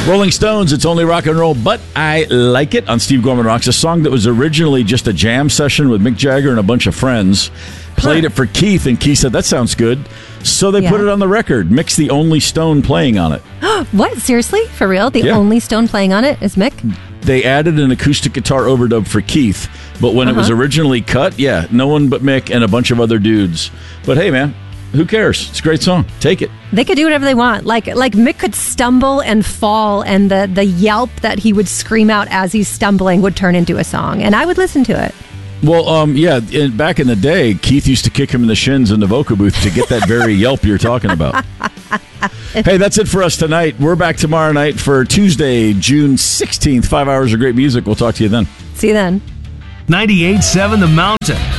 Rolling Stones, It's Only Rock and Roll, but I Like It on Steve Gorman Rocks, a song that was originally just a jam session with Mick Jagger and a bunch of friends. Played it for Keith, and Keith said, that sounds good. So they put it on the record. Mick's the only Stone playing on it. What? Seriously? For real? The only Stone playing on it is Mick? They added an acoustic guitar overdub for Keith, but when it was originally cut, no one but Mick and a bunch of other dudes. But hey, man, who cares? It's a great song. Take it. They could do whatever they want. Like Mick could stumble and fall, and the yelp that he would scream out as he's stumbling would turn into a song, and I would listen to it. Well, back in the day, Keith used to kick him in the shins in the vocal booth to get that very yelp you're talking about. Hey, that's it for us tonight. We're back tomorrow night for Tuesday, June 16th. 5 hours of great music. We'll talk to you then. See you then. 98.7 The Mountain.